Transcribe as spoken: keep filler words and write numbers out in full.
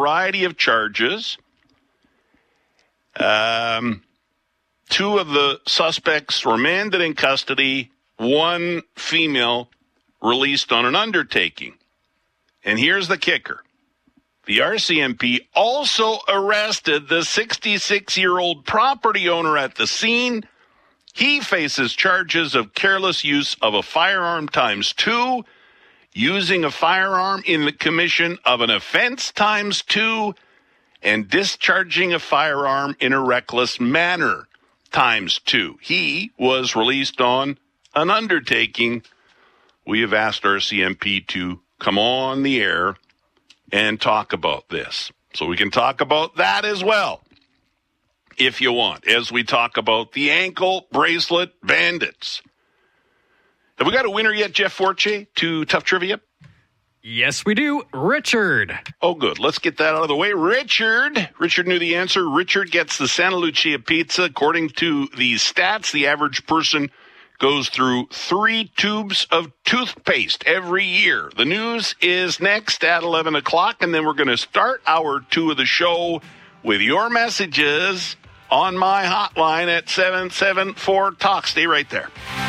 variety of charges. Um, two of the suspects remanded in custody, one female released on an undertaking. And here's the kicker. The R C M P also arrested the sixty-six-year-old property owner at the scene. He faces charges of careless use of a firearm times two, using a firearm in the commission of an offense times two, and discharging a firearm in a reckless manner times two. He was released on an undertaking. We have asked R C M P to come on the air and talk about this. So we can talk about that as well, if you want, as we talk about the ankle bracelet bandits. Have we got a winner yet, Jeff Forche, to Tough Trivia? Yes, we do. Richard. Oh, good. Let's get that out of the way. Richard. Richard knew the answer. Richard gets the Santa Lucia pizza. According to these stats, the average person goes through three tubes of toothpaste every year. The news is next at eleven o'clock, and then we're going to start hour two of the show with your messages on my hotline at seven seven four talk. Stay right there.